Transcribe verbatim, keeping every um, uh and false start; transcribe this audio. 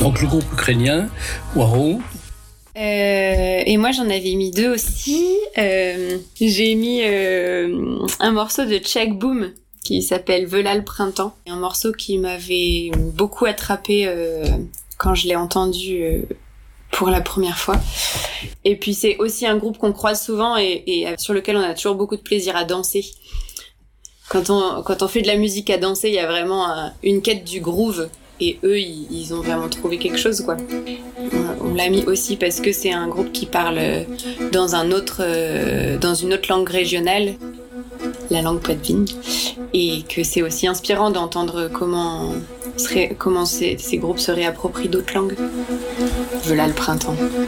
Donc le groupe ukrainien, Wahoo. Euh, et moi j'en avais mis deux aussi. Euh, j'ai mis euh, un morceau de Check Boom qui s'appelle Voilà le printemps. Un morceau qui m'avait beaucoup attrapé euh, quand je l'ai entendu euh, pour la première fois. Et puis c'est aussi un groupe qu'on croise souvent et, et sur lequel on a toujours beaucoup de plaisir à danser. Quand on, quand on fait de la musique à danser, il y a vraiment un, une quête du groove. Et eux, ils, ils ont vraiment trouvé quelque chose, quoi. On, on l'a mis aussi parce que c'est un groupe qui parle dans un autre, euh, dans une autre langue régionale, la langue poitevine, et que c'est aussi inspirant d'entendre comment, comment ces, ces groupes se réapproprient d'autres langues. Voilà le printemps.